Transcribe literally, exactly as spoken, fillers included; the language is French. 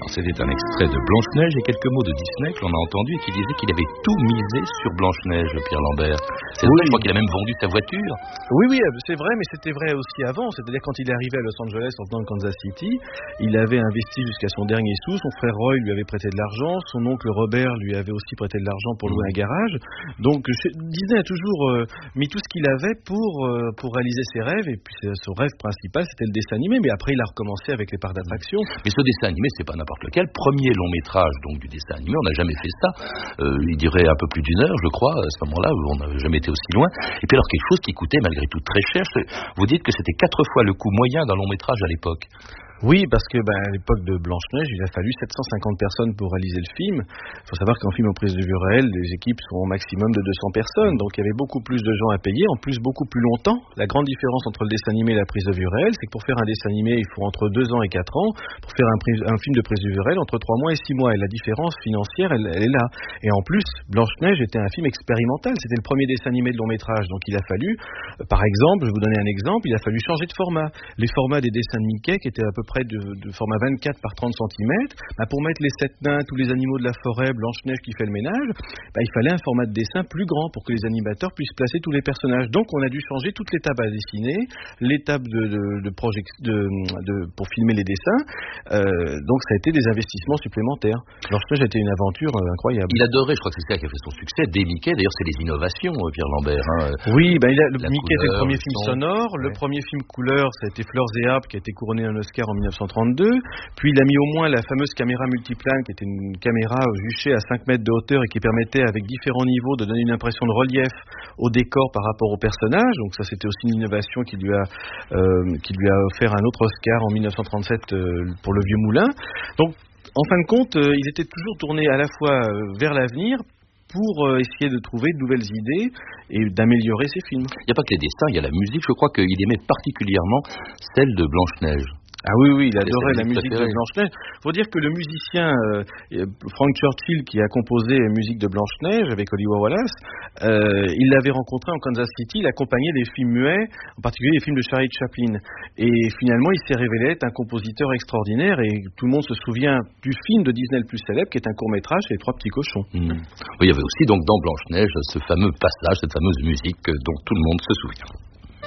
Alors, c'était un extrait de Blanche-Neige et quelques mots de Disney que l'on a entendu et qui disait qu'il avait tout misé sur Blanche-Neige, Pierre Lambert. C'est oui. vrai, je crois qu'il a même vendu sa voiture. Oui, oui, c'est vrai, mais c'était vrai aussi avant. C'est-à-dire quand il est arrivé à Los Angeles en venant de Kansas City, il avait investi jusqu'à son dernier sou. Son frère Roy lui avait prêté de l'argent. Son oncle Robert lui avait aussi prêté de l'argent pour louer un garage. Donc Disney a toujours euh, mis tout ce qu'il avait pour, euh, pour réaliser ses rêves. Et puis son rêve principal, c'était le dessin animé. Mais après, il a recommencé avec les parcs d'attraction. Mais ce dessin animé, c'est pas n'importe lequel. Premier long métrage donc du dessin animé, on n'a jamais fait ça. Euh, il dirait un peu plus d'une heure, je crois, à ce moment-là, où on n'a jamais été aussi loin. Et puis alors quelque chose qui coûtait malgré tout très cher. Vous dites que c'était quatre fois le coût moyen d'un long métrage à l'époque. Oui, parce que ben, à l'époque de Blanche-Neige, il a fallu sept cent cinquante personnes pour réaliser le film. Il faut savoir qu'en film aux prises de vue réelles, les équipes sont au maximum de deux cents personnes, donc il y avait beaucoup plus de gens à payer, en plus beaucoup plus longtemps. La grande différence entre le dessin animé et la prise de vue réelle, c'est que pour faire un dessin animé, il faut entre deux ans et quatre ans. Pour faire un, prise, un film de prise de vue réelle, entre trois mois et six mois. Et la différence financière, elle, elle est là. Et en plus, Blanche-Neige était un film expérimental. C'était le premier dessin animé de long métrage, donc il a fallu, euh, par exemple, je vais vous donner un exemple, il a fallu changer de format. Les formats des dessins de Mickey, qui étaient à peu près de, de format vingt-quatre par trente centimètres, bah pour mettre les sept nains, tous les animaux de la forêt, Blanche-Neige qui fait le ménage, bah il fallait un format de dessin plus grand pour que les animateurs puissent placer tous les personnages. Donc on a dû changer toute l'étape à dessiner, l'étape de, de, de, project, de, de pour filmer les dessins. Euh, donc ça a été des investissements supplémentaires. Blanche-Neige a été une aventure euh, incroyable. Il adorait, je crois que c'est ça qui a fait son succès, des Mickey. D'ailleurs, c'est les innovations, Pierre Lambert. Hein. Oui, bah il a, le la Mickey couleur, était le premier film son... sonore. Ouais. Le premier film couleur, ça a été Fleurs et Arbres, qui a été couronné d'un Oscar en dix-neuf cent trente-deux. Puis il a mis au moins la fameuse caméra multiplane, qui était une caméra juchée à cinq mètres de hauteur et qui permettait avec différents niveaux de donner une impression de relief au décor par rapport au personnage. Donc ça, c'était aussi une innovation qui lui a, euh, qui lui a offert un autre Oscar en dix-neuf cent trente-sept euh, pour Le Vieux Moulin. Donc en fin de compte, euh, ils étaient toujours tournés à la fois euh, vers l'avenir pour euh, essayer de trouver de nouvelles idées et d'améliorer ses films. Il n'y a pas que les dessins, il y a la musique. Je crois qu'il aimait particulièrement celle de Blanche-Neige. Ah oui, oui, il adorait la musique de Blanche-Neige. Il faut dire que le musicien euh, Frank Churchill, qui a composé la musique de Blanche-Neige avec Oliver Wallace, euh, il l'avait rencontré en Kansas City, il accompagnait des films muets, en particulier les films de Charlie Chaplin. Et finalement, il s'est révélé être un compositeur extraordinaire et tout le monde se souvient du film de Disney le plus célèbre, qui est un court-métrage, Les Trois Petits Cochons. Mmh. Oui, il y avait aussi donc dans Blanche-Neige ce fameux passage, cette fameuse musique dont tout le monde se souvient.